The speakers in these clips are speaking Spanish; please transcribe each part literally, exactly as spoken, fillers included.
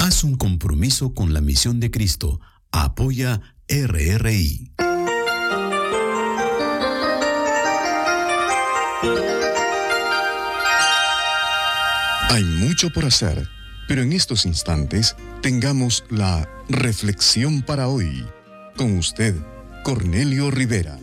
Haz un compromiso con la misión de Cristo. Apoya R R I. Hay mucho por hacer, pero en estos instantes tengamos la reflexión para hoy. Con usted, Cornelio Rivera.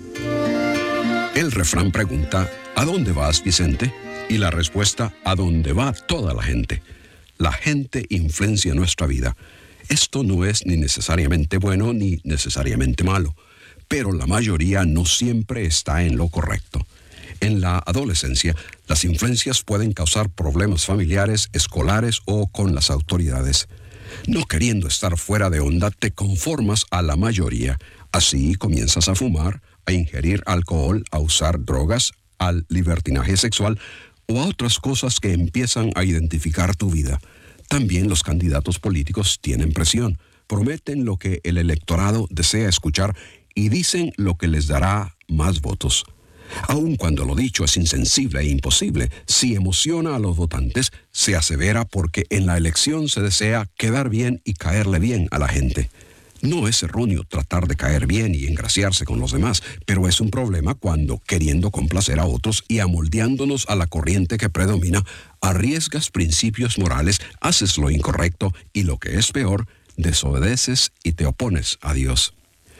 El refrán pregunta, ¿a dónde vas, Vicente? Y la respuesta, ¿a dónde va toda la gente? La gente influencia nuestra vida. Esto no es ni necesariamente bueno ni necesariamente malo, pero la mayoría no siempre está en lo correcto. En la adolescencia, las influencias pueden causar problemas familiares, escolares o con las autoridades. No queriendo estar fuera de onda, te conformas a la mayoría. Así comienzas a fumar, a ingerir alcohol, a usar drogas, al libertinaje sexual o a otras cosas que empiezan a identificar tu vida. También los candidatos políticos tienen presión, prometen lo que el electorado desea escuchar y dicen lo que les dará más votos. Aun cuando lo dicho es insensible e imposible, si emociona a los votantes, se asevera porque en la elección se desea quedar bien y caerle bien a la gente. No es erróneo tratar de caer bien y engraciarse con los demás, pero es un problema cuando, queriendo complacer a otros y amoldeándonos a la corriente que predomina, arriesgas principios morales, haces lo incorrecto y, lo que es peor, desobedeces y te opones a Dios.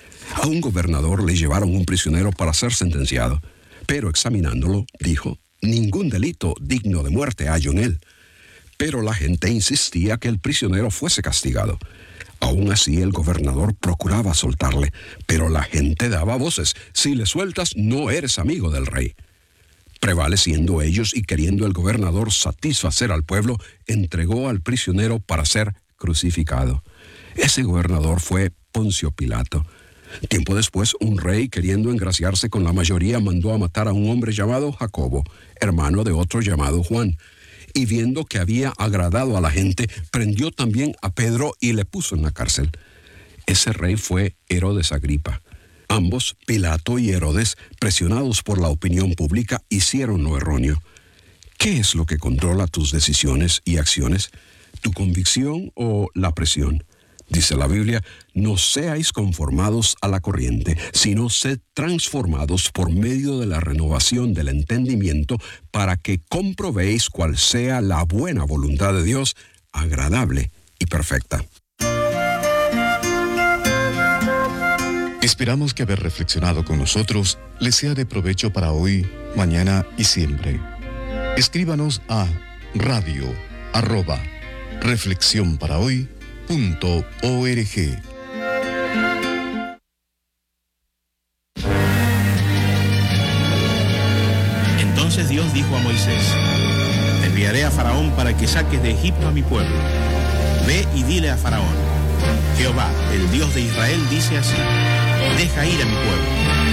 A un gobernador le llevaron un prisionero para ser sentenciado, pero examinándolo, dijo, ningún delito digno de muerte hallo en él. Pero la gente insistía que el prisionero fuese castigado. Aún así, el gobernador procuraba soltarle, pero la gente daba voces. Si le sueltas, no eres amigo del rey. Prevaleciendo ellos y queriendo el gobernador satisfacer al pueblo, entregó al prisionero para ser crucificado. Ese gobernador fue Poncio Pilato. Tiempo después, un rey, queriendo engraciarse con la mayoría, mandó a matar a un hombre llamado Jacobo, hermano de otro llamado Juan. Y viendo que había agradado a la gente, prendió también a Pedro y le puso en la cárcel. Ese rey fue Herodes Agripa. Ambos, Pilato y Herodes, presionados por la opinión pública, hicieron lo erróneo. ¿Qué es lo que controla tus decisiones y acciones? ¿Tu convicción o la presión? Dice la Biblia, no seáis conformados a la corriente, sino sed transformados por medio de la renovación del entendimiento para que comprobéis cuál sea la buena voluntad de Dios, agradable y perfecta. Esperamos que haber reflexionado con nosotros les sea de provecho para hoy, mañana y siempre. Escríbanos a radio arroba reflexión para hoy punto org. Entonces Dios dijo a Moisés, te enviaré a Faraón para que saques de Egipto a mi pueblo. Ve y dile a Faraón, Jehová, el Dios de Israel, dice así, deja ir a mi pueblo